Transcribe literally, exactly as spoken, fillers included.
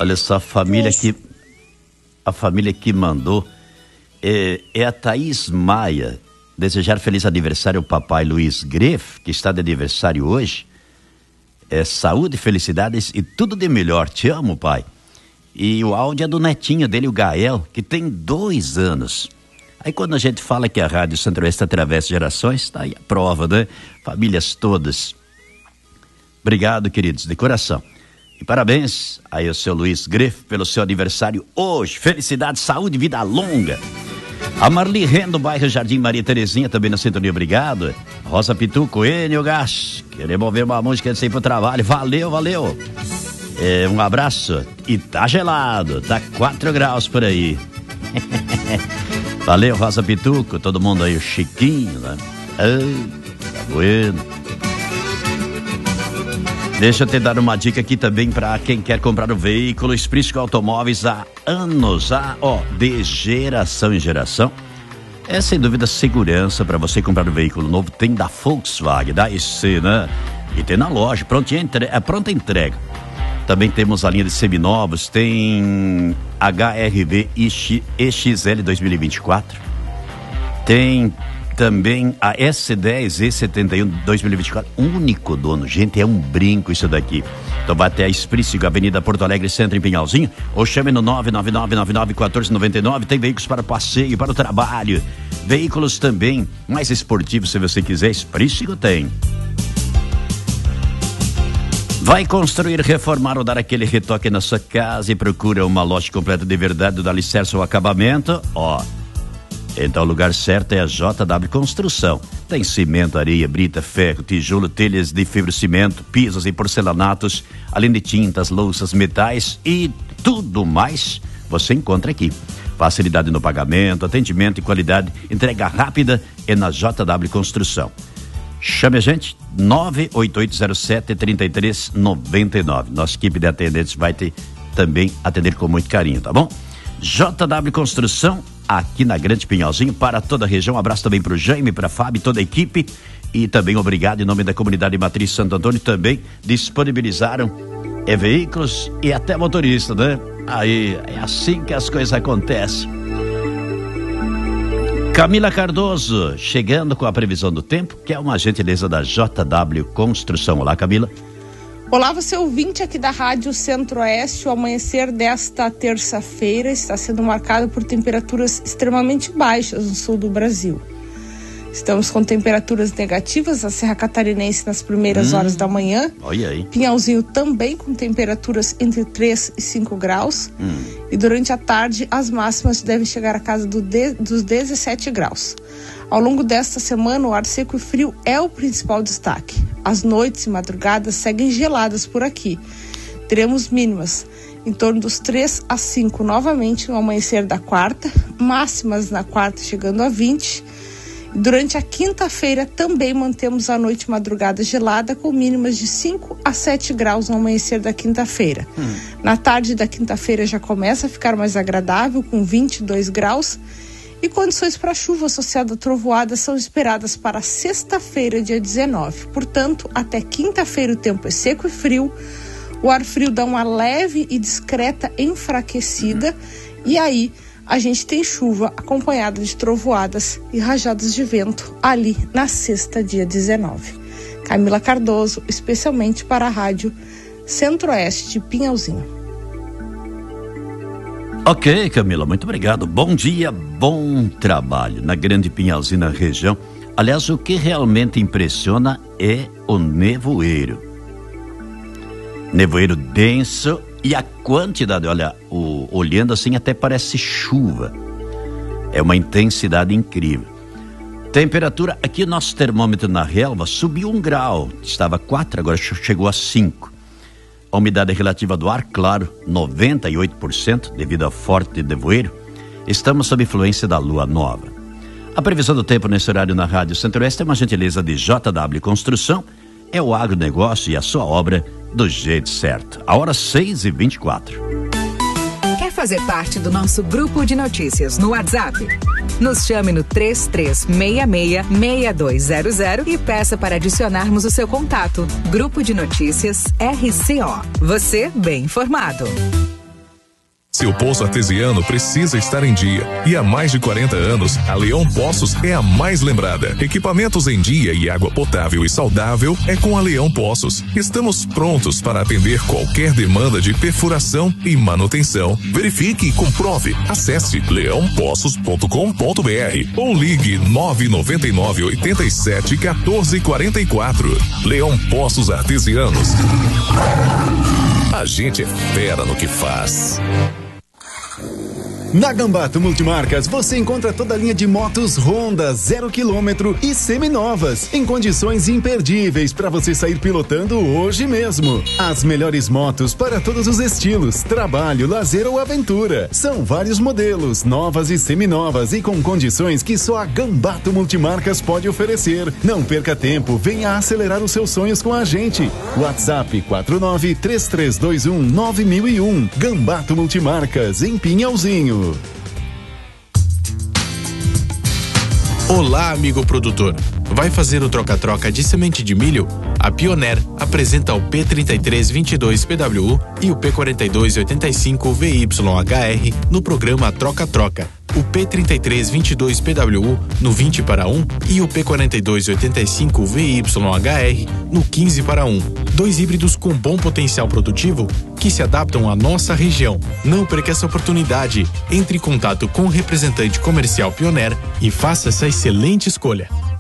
Olha só, a família que, a família que mandou é, é a Thaís Maia. Desejar feliz aniversário ao papai Luiz Greff, que está de aniversário hoje. É saúde, felicidades e tudo de melhor. Te amo, pai. E o áudio é do netinho dele, o Gael, que tem dois anos. Aí quando a gente fala que a Rádio Centro-Oeste atravessa gerações, tá aí a prova, né? Famílias todas. Obrigado, queridos, de coração. E parabéns aí ao seu Luiz Greff pelo seu aniversário hoje. Felicidade, saúde, vida longa. A Marli Rendo, bairro Jardim Maria Terezinha, também na sintonia, obrigado. Rosa Pituco, Enio Gás, queremos ouvir uma música antes de ir pro trabalho. Valeu, valeu. É, um abraço. E tá gelado, tá quatro graus por aí. Valeu, Rosa Pituco, todo mundo aí, o Chiquinho, né? Ai, tá bueno. Deixa eu te dar uma dica aqui também para quem quer comprar um veículo. Esprício Automóveis há anos, há, ó, de geração em geração. É sem dúvida segurança para você comprar um veículo novo. Tem da Volkswagen, da E C, né? E tem na loja, pronta entrega, é pronta entrega. Também temos a linha de seminovos, tem H R V E X L dois mil e vinte e quatro. Tem também a S dez E setenta e um dois mil e vinte e quatro, único dono. Gente, é um brinco isso daqui. Então vai até a Esprício, Avenida Porto Alegre, Centro, em Pinhalzinho, ou chame no nove nove nove nove nove um quatro nove nove. Tem veículos para passeio, para o trabalho, veículos também mais esportivos, se você quiser. Esprício tem. Vai construir, reformar ou dar aquele retoque na sua casa e procura uma loja completa de verdade do alicerce ao acabamento? Ó, então o lugar certo é a J W Construção. Tem cimento, areia, brita, ferro, tijolo, telhas de fibrocimento, pisos e porcelanatos, além de tintas, louças, metais e tudo mais você encontra aqui. Facilidade no pagamento, atendimento e qualidade, entrega rápida é na J W Construção. Chame a gente, nove oito oito zero sete, três três nove nove. Nossa equipe de atendentes vai te também atender com muito carinho, tá bom? J W Construção, aqui na Grande Pinhalzinho, para toda a região. Um abraço também para o Jaime, para a Fábio, toda a equipe. E também obrigado em nome da comunidade Matriz Santo Antônio, também disponibilizaram é, veículos e até motorista, né? Aí, é assim que as coisas acontecem. Camila Cardoso, chegando com a previsão do tempo, que é uma gentileza da J W Construção. Olá, Camila. Olá, você ouvinte aqui da Rádio Centro-Oeste. O amanhecer desta terça-feira está sendo marcado por temperaturas extremamente baixas no sul do Brasil. Estamos com temperaturas negativas na Serra Catarinense nas primeiras hum, horas da manhã. Olha aí. Pinhalzinho também com temperaturas entre três e cinco graus. Hum. E durante a tarde as máximas devem chegar à casa do de, dos dezessete graus. Ao longo desta semana o ar seco e frio é o principal destaque. As noites e madrugadas seguem geladas por aqui. Teremos mínimas em torno dos três a cinco novamente no amanhecer da quarta. Máximas na quarta chegando a vinte. Durante a quinta-feira também mantemos a noite e madrugada gelada com mínimas de cinco a sete graus no amanhecer da quinta-feira. Hum. Na tarde da quinta-feira já começa a ficar mais agradável com vinte e dois graus e condições para chuva associada a trovoadas são esperadas para sexta-feira, dia dezenove. Portanto, até quinta-feira o tempo é seco e frio, o ar frio dá uma leve e discreta enfraquecida hum. e aí a gente tem chuva acompanhada de trovoadas e rajadas de vento ali na sexta, dia dezenove. Camila Cardoso, especialmente para a Rádio Centro-Oeste de Pinhalzinho. Ok, Camila, muito obrigado. Bom dia, bom trabalho na Grande Pinhalzinho, na região. Aliás, o que realmente impressiona é o nevoeiro. Nevoeiro denso. E a quantidade, olha, o, olhando assim até parece chuva. É uma intensidade incrível. Temperatura, aqui o nosso termômetro na relva subiu um grau. Estava quatro, agora chegou a cinco. A umidade relativa do ar, claro, noventa e oito por cento devido ao forte nevoeiro. Estamos sob influência da lua nova. A previsão do tempo nesse horário na Rádio Centro-Oeste é uma gentileza de J W Construção. É o agronegócio e a sua obra do jeito certo. A hora seis e vinte e quatro. Quer fazer parte do nosso grupo de notícias no WhatsApp? Nos chame no três três seis seis, seis dois zero zero e peça para adicionarmos o seu contato. Grupo de Notícias R C O. Você bem informado. Seu poço artesiano precisa estar em dia. E há mais de quarenta anos, a Leão Poços é a mais lembrada. Equipamentos em dia e água potável e saudável é com a Leão Poços. Estamos prontos para atender qualquer demanda de perfuração e manutenção. Verifique e comprove. Acesse leão poços ponto com ponto br ou ligue nove nove nove, oito sete, um quatro quatro quatro. Leão Poços Artesianos. A gente é fera no que faz. Na Gambato Multimarcas você encontra toda a linha de motos Honda zero quilômetro e seminovas em condições imperdíveis para você sair pilotando hoje mesmo. As melhores motos para todos os estilos, trabalho, lazer ou aventura. São vários modelos, novas e seminovas e com condições que só a Gambato Multimarcas pode oferecer. Não perca tempo, venha acelerar os seus sonhos com a gente. WhatsApp quatro nove três três dois um nove mil e um. Gambato Multimarcas em Pinhalzinho. Olá, amigo produtor. Vai fazer o troca-troca de semente de milho? A Pioneer apresenta o P trinta e três vinte e dois P W U e o P quarenta e dois oitenta e cinco V Y H R no programa Troca-Troca. O P trinta e três vinte e dois P W U no vinte para um e o P quarenta e dois oitenta e cinco V Y H R no quinze para um. Dois híbridos com bom potencial produtivo que se adaptam à nossa região. Não perca essa oportunidade. Entre em contato com o representante comercial Pioneer e faça essa excelente escolha.